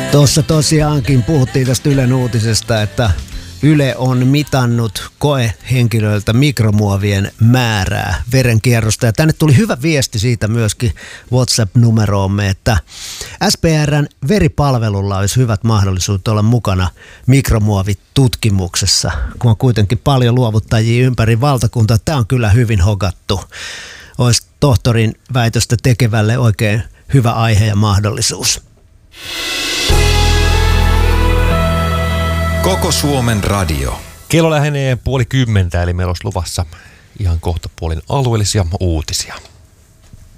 Tuossa tosiaankin puhuttiin tästä Ylen uutisesta, että Yle on mitannut koehenkilöiltä mikromuovien määrää verenkierrosta. Ja tänne tuli hyvä viesti siitä myöskin WhatsApp-numeroomme, että SPR:n veripalvelulla olisi hyvät mahdollisuudet olla mukana mikromuovitutkimuksessa, kun on kuitenkin paljon luovuttajia ympäri valtakuntaa. Tämä on kyllä hyvin hokattu. Olisi tohtorin väitöstä tekevälle oikein hyvä aihe ja mahdollisuus. Koko Suomen radio. Kello lähenee 9:30, eli meillä olisi luvassa ihan kohta puolin alueellisia uutisia.